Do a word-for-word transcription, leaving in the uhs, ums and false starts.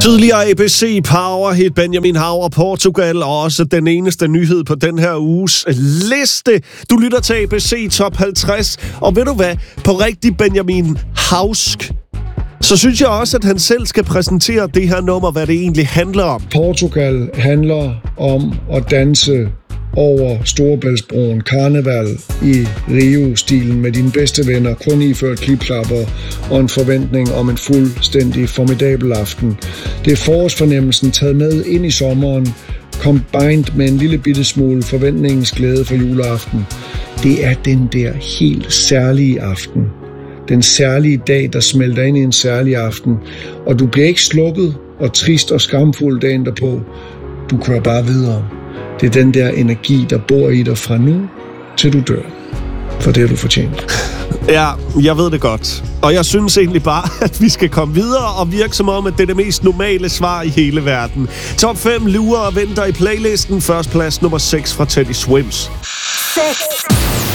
Tidligere A B C Powerhit Benjamin Hav og Portugal, og også den eneste nyhed på den her uges liste. Du lytter til A B C Top halvtreds, og ved du hvad? På rigtig Benjamin Havsk, så synes jeg også, at han selv skal præsentere det her nummer, hvad det egentlig handler om. Portugal handler om at danse over Storebæltsbroen, karneval i Rio-stilen med dine bedste venner, kun iført klipklapper og en forventning om en fuldstændig formidabel aften. Det er forårsfornemmelsen taget med ind i sommeren, combined med en lille bitte smule forventningens glæde for juleaften. Det er den der helt særlige aften. Den særlige dag, der smelter ind i en særlig aften, og du bliver ikke slukket og trist og skamfuld dagen derpå. Du kører bare videre. Det er den der energi, der bor i dig fra nu til du dør. For det har du fortjent. Ja, jeg ved det godt. Og jeg synes egentlig bare, at vi skal komme videre og virke som om, at det er det mest normale svar i hele verden. Top fem lurer og venter i playlisten. Først plads nummer seks fra Teddy Swims. seks.